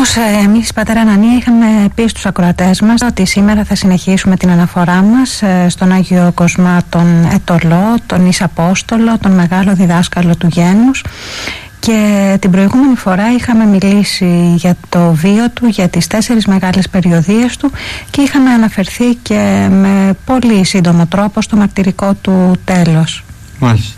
Όμως εμείς, πατέρα Ανανία, είχαμε πει στους ακροατές μας ότι σήμερα θα συνεχίσουμε την αναφορά μας στον Άγιο Κοσμά τον Αιτωλό, τον Εις Απόστολο, τον μεγάλο διδάσκαλο του γένους, και την προηγούμενη φορά είχαμε μιλήσει για το βίο του, για τις 4 μεγάλες περιοδίες του, και είχαμε αναφερθεί και με πολύ σύντομο τρόπο στο μαρτυρικό του τέλος. Μάλιστα.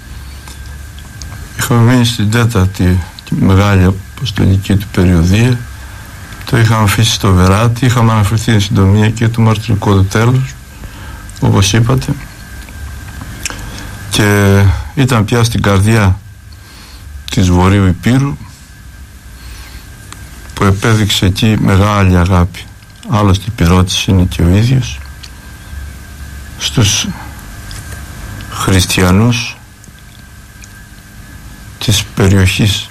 Είχαμε μείνει στην 4η μεγάλη αποστολική του περιοδία, το είχαμε αφήσει στο Βεράτη, είχαμε αναφερθεί εν συντομία και το μαρτυρικό του τέλος, όπως είπατε, και ήταν πια στην καρδιά της Βορείου Υπήρου, που επέδειξε εκεί μεγάλη αγάπη, άλλωστε υπηρώτης είναι και ο ίδιος, στους χριστιανούς της περιοχής.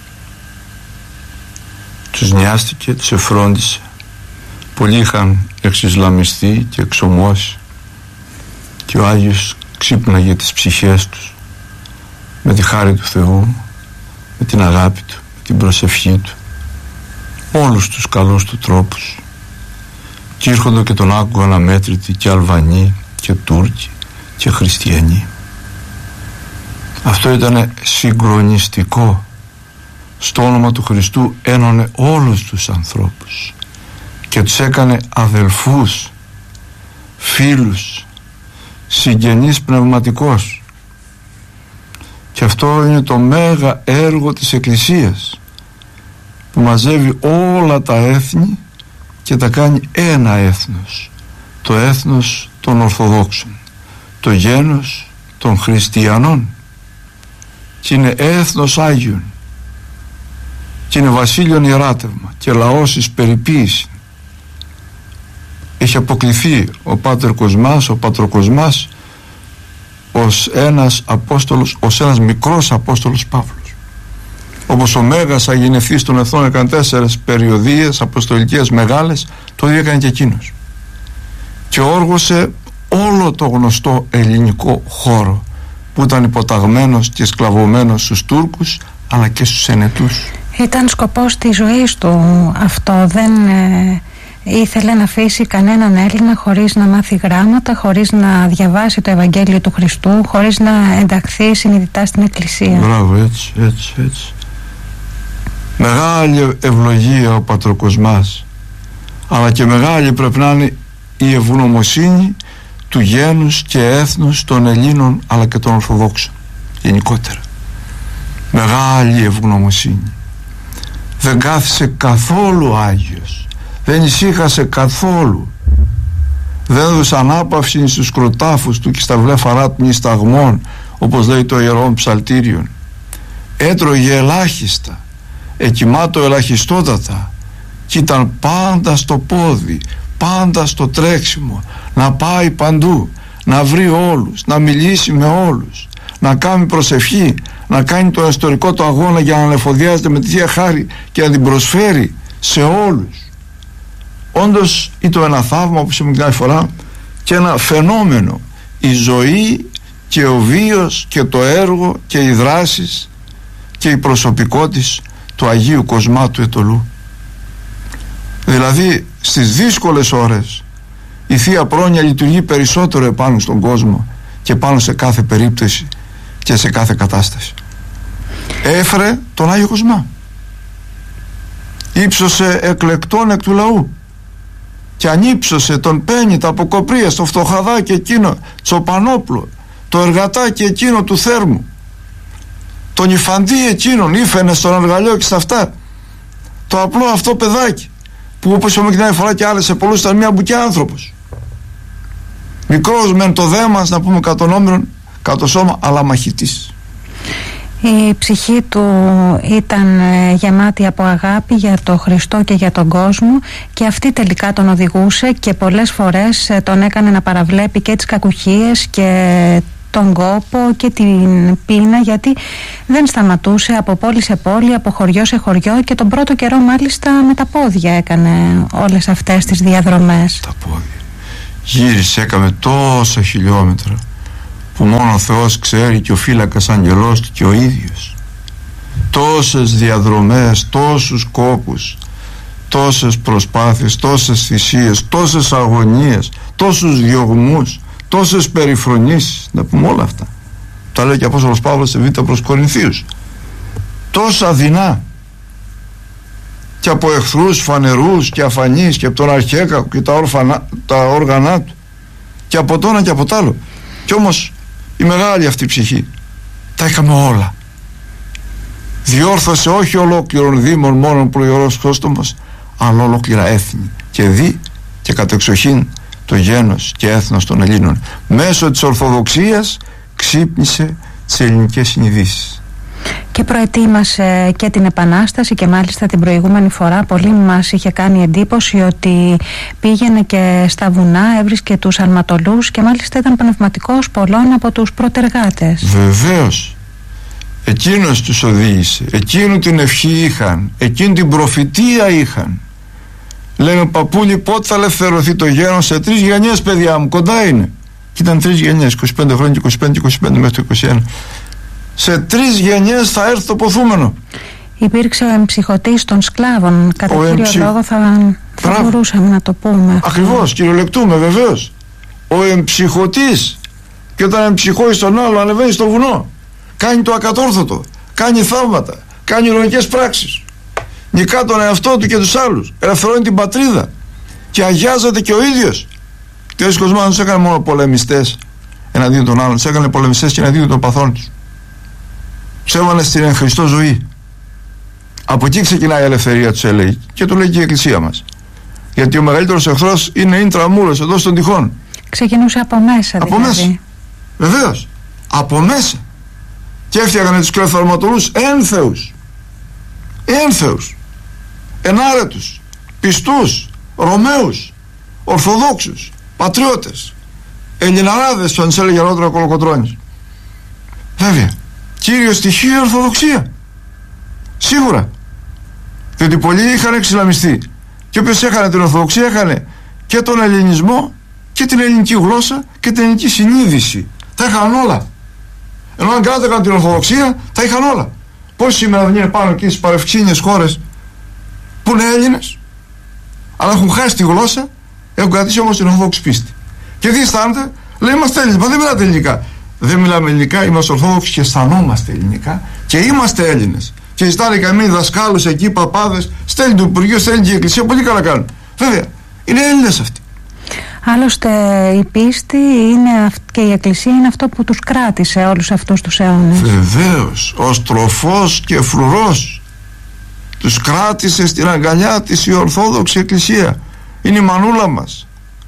Τους νοιάστηκε, τους εφρόντισε. Πολλοί είχαν εξισλαμιστεί και εξομώσει, και ο Άγιος ξύπναγε τις ψυχές τους με τη χάρη του Θεού, με την αγάπη του, με την προσευχή του, όλους τους καλούς του τρόπους, και ήρχοντο και τον άκουγαν αμέτρητοι και Αλβανοί και Τούρκοι και Χριστιανοί. Αυτό ήταν συγκλονιστικό. Στο όνομα του Χριστού ένωνε όλους τους ανθρώπους και τους έκανε αδελφούς, φίλους, συγγενείς πνευματικώς. Και αυτό είναι το μέγα έργο της Εκκλησίας, που μαζεύει όλα τα έθνη και τα κάνει ένα έθνος, το έθνος των Ορθοδόξων, το γένος των Χριστιανών, και είναι έθνος Άγιον, και είναι βασίλειον ιεράτευμα και λαός εις περιποίηση. Έχει αποκληθεί ο Πάτερ Κοσμάς, ο Πατροκοσμάς, ως ένας Απόστολος, ως ένας μικρός Απόστολος Παύλος. Όπως ο Μέγας Αγινευθής των Εθνών έκανε 4 περιοδίες αποστολικές μεγάλες, το ίδιο έκανε και εκείνος, και όργωσε όλο το γνωστό ελληνικό χώρο, που ήταν υποταγμένος και σκλαβωμένος στους Τούρκους αλλά και στους Ενετούς. Ήταν σκοπός της ζωής του αυτό. Δεν ήθελε να αφήσει κανέναν Έλληνα χωρίς να μάθει γράμματα, χωρίς να διαβάσει το Ευαγγέλιο του Χριστού, χωρίς να ενταχθεί συνειδητά στην Εκκλησία. Μπράβο, έτσι. Μεγάλη ευλογία ο Πατροκοσμάς, αλλά και μεγάλη πρέπει να είναι η ευγνωμοσύνη του γένους και έθνους των Ελλήνων αλλά και των Ορθοδόξων γενικότερα. Μεγάλη ευγνωμοσύνη. Δεν κάθισε καθόλου Άγιος, δεν ησύχασε καθόλου, δεν έδωσε ανάπαυση στους κροτάφους του και στα βλέφαρά του νησταγμών, όπως λέει το Ιερόν Ψαλτήριον. Έτρωγε ελάχιστα, εκοιμάτω ελαχιστότατα, και ήταν πάντα στο πόδι, πάντα στο τρέξιμο, να πάει παντού, να βρει όλους, να μιλήσει με όλους, να κάνει προσευχή, να κάνει το ιστορικό του αγώνα για να ανεφοδιάζεται με τη Θεία Χάρη και να την προσφέρει σε όλους. Όντως ήταν ένα θαύμα, όπως είπαμε την φορά, και ένα φαινόμενο, η ζωή και ο βίος και το έργο και οι δράσεις και η προσωπικότης του Αγίου Κοσμά του Αιτωλού. Δηλαδή στις δύσκολες ώρες η Θεία Πρόνοια λειτουργεί περισσότερο επάνω στον κόσμο και πάνω σε κάθε περίπτωση και σε κάθε κατάσταση. Έφερε τον Άγιο Κοσμά, ύψωσε εκλεκτόν εκ του λαού και ανύψωσε τον Πένητα από Κοπρία, το φτωχαδάκι εκείνο Τσοπανόπλο, το εργατάκι εκείνο του Θέρμου, τον Ιφαντή εκείνον, Ήφαινε στον αργαλιό και στα αυτά, το απλό αυτό παιδάκι που, όπως είπαμε και την άλλη φορά και άλλες, σε πολλούς ήταν μια μπουκιά άνθρωπος, μικρός μεν το δέμας, να πούμε κατ' ονόμηρον, κατ' σώμα, αλλά μαχητής. Η ψυχή του ήταν γεμάτη από αγάπη για τον Χριστό και για τον κόσμο, και αυτή τελικά τον οδηγούσε και πολλές φορές τον έκανε να παραβλέπει και τις κακουχίες και τον κόπο και την πείνα, γιατί δεν σταματούσε από πόλη σε πόλη, από χωριό σε χωριό, και τον πρώτο καιρό μάλιστα με τα πόδια έκανε όλες αυτές τις διαδρομές. Τα πόδια. Γύρισε, έκαμε τόσα χιλιόμετρα που μόνο ο Θεός ξέρει και ο φύλακας αγγελός του και ο ίδιος. Τόσες διαδρομές, τόσους κόπους, τόσες προσπάθειες, τόσες θυσίες, τόσες αγωνίες, τόσους διωγμούς, τόσες περιφρονήσεις, να πούμε όλα αυτά. Τα λέει και ο Απόστολος Παύλος σε Β' προς Κορινθίους. Τόσα δεινά και από εχθρούς φανερούς και αφανείς και από τον αρχαίκακο και τα όργανά του και από το ένα και από το άλλο. Κι όμως η μεγάλη αυτή ψυχή τα είχαμε όλα. Διόρθωσε όχι ολόκληρον δήμον μόνον προϊωρός Χρόστομος, αλλά ολόκληρα έθνη και δι και κατεξοχήν το γένος και έθνος των Ελλήνων. Μέσω της Ορθοδοξίας ξύπνησε τις ελληνικές συνειδήσεις και προετοίμασε και την Επανάσταση, και μάλιστα την προηγούμενη φορά πολύ μας είχε κάνει εντύπωση ότι πήγαινε και στα βουνά, έβρισκε τους αρματολούς και μάλιστα ήταν πνευματικός πολλών από τους προτεργάτες. Βεβαίως, εκείνος τους οδήγησε, εκείνου την ευχή είχαν, εκείνη την προφητεία είχαν. Λένε, παππούλη, πότε θα ελευθερωθεί το γένος? Σε 3 γενιές, παιδιά μου, κοντά είναι. Και ήταν 3 γενιές, 25 χρόνια, 25 και 25 μέχρι το 21. Σε 3 γενιές θα έρθει το ποθούμενο. Υπήρξε ο εμψυχωτής των σκλάβων, κατά κύριο λόγο θα μπορούσαμε να το πούμε. Ακριβώς, κυριολεκτούμε, βεβαίως. Ο εμψυχωτής, και όταν εμψυχώσει τον άλλο ανεβαίνει στο βουνό, κάνει το ακατόρθωτο, κάνει θαύματα, κάνει ηρωικές πράξεις, νικά τον εαυτό του και τους άλλους, ελευθερώνει την πατρίδα και αγιάζεται και ο ίδιος. Και ο Κοσμάς δεν τους έκανε μόνο πολεμιστές εναντίον των άλλων, τους έκανε πολεμιστές και εναντίον των παθών τους. Τους έβαλε στην εν Χριστώ ζωή. Από εκεί ξεκινάει η ελευθερία τους, έλεγε, και το λέει και η Εκκλησία μας. Γιατί ο μεγαλύτερος εχθρός είναι ίντραμούρος εδώ στον τυχόν. Ξεκινούσε από μέσα, δηλαδή. Από μέσα. Βεβαίως. Από μέσα. Και έφτιαγανε τους κλεφθαρματολούς ένθεους. Ένθεους. Ενάρετους. Πιστούς. Ρωμαίους. Ορθοδόξους. Πατριώτες. Ελληναράδες, που αν έλεγε αργότερα ο Κολοκοτρώνης. Βέβαια. Κύριο στοιχείο η Ορθοδοξία. Σίγουρα. Διότι πολλοί είχαν εξισλαμιστεί. Και όποιος έχανε την Ορθοδοξία έχανε και τον ελληνισμό και την ελληνική γλώσσα και την ελληνική συνείδηση. Τα είχαν όλα. Ενώ αν κράταγαν την Ορθοδοξία, τα είχαν όλα. Πώς σήμερα δεν είναι πάνω εκεί στις παρευξήνιες χώρες που είναι Έλληνες, αλλά έχουν χάσει τη γλώσσα, έχουν κρατήσει όμως την Ορθόδοξη πίστη. Και τι αισθάνονται? Λέει, είμαστε Έλληνες. Μα δεν μιλάτε ελληνικά. Δεν μιλάμε ελληνικά, είμαστε Ορθόδοξοι και αισθανόμαστε ελληνικά και είμαστε Έλληνες. Και ζητάνε καμοί δασκάλους εκεί, παπάδες, στέλνει το Υπουργείο, στέλνει και η Εκκλησία, πολύ καλά κάνουν. Βέβαια, είναι Έλληνες αυτοί. Άλλωστε η πίστη είναι, και η Εκκλησία είναι αυτό που τους κράτησε όλους αυτούς τους αιώνες. Βεβαίως, ως τροφός και φρουρός τους κράτησε στην αγκαλιά της η Ορθόδοξη Εκκλησία. Είναι η μανούλα μας.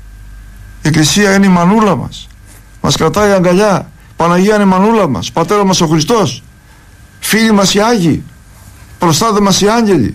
Η Εκκλησία είναι η μανούλα μας. Μας κρατάει η αγκαλιά. Παναγία είναι η μανούλα μας. Πατέρα μας ο Χριστός. Φίλοι μας οι Άγιοι. Προστάτες μας οι άγγελοι.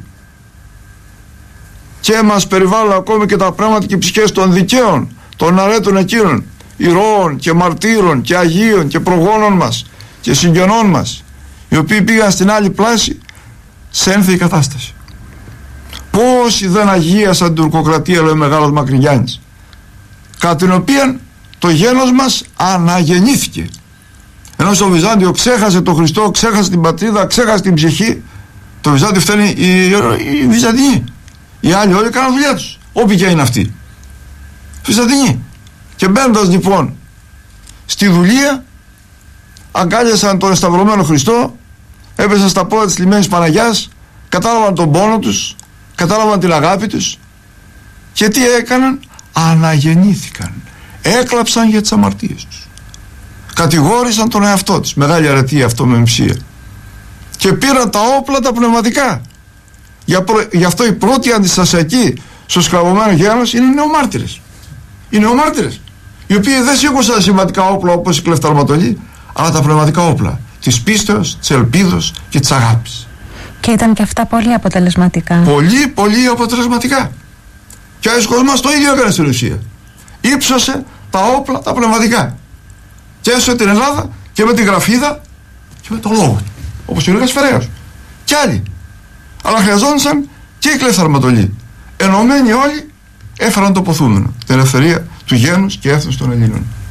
Και μας περιβάλλουν ακόμη και τα πράγματα και οι ψυχές των δικαίων, των αρέτων εκείνων, ηρώων και μαρτύρων και αγίων και προγόνων μας και συγγενών μας, οι οποίοι πήγαν στην άλλη πλάση σε ένθεη κατάσταση. Πόσοι δεν αγίασαν την τουρκοκρατία, λέει ο μεγάλος Μακρυγιάννης, κατά την οποία το γένος μας αναγεννήθηκε. Ενώ στο Βυζάντιο ξέχασε τον Χριστό, ξέχασε την πατρίδα, ξέχασε την ψυχή. Το Βυζάντιο φταίνει οι Βυζαντινοί. Οι άλλοι όλοι κάνουν δουλειά τους, όποιοι και είναι αυτοί. Βυζαντινοί. Και μπαίνοντας λοιπόν στη δουλεία, αγκάλιασαν τον εσταυρωμένο Χριστό, έπεσαν στα πόδια της λυμμένης Παναγιάς, κατάλαβαν τον πόνο τους, κατάλαβαν την αγάπη τους, και τι έκαναν? Αναγεννήθηκαν. Έκλαψαν για τις αμαρτίες τους. Κατηγόρησαν τον εαυτό τους. Μεγάλη αρετή αυτό με μψία. Και πήραν τα όπλα τα πνευματικά. Γι' αυτό η πρώτη αντιστασιακή στο σκλαβωμένο γένος είναι οι νεομάρτυρες. Οι νεομάρτυρες, οι οποίοι δεν σήκωσαν σημαντικά όπλα όπως οι κλεφταρματολοί, αλλά τα πνευματικά όπλα της πίστεως, της ελπίδος και της αγάπης. Και ήταν και αυτά πολύ αποτελεσματικά. Πολύ, πολύ αποτελεσματικά. Και ο Άγιος Κοσμάς το ίδιο έκανε στην ουσία. Ήψωσε τα όπλα τα πνευματικά. Και έσωσε την Ελλάδα και με τη γραφίδα και με το λόγο του. Όπως ο Λίγας Φεραίος. Κι άλλοι. Αλλά χρειαζόντουσαν και οι κλεφταρματολοί. Ενωμένοι όλοι έφεραν το ποθούμενο. Την ελευθερία του γένους και έθνους των Ελλήνων.